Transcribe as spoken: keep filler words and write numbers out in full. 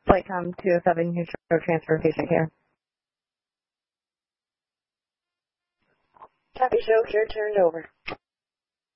Flight Com two oh seven, Heathrow transfer patient care. Copy, show care turned over.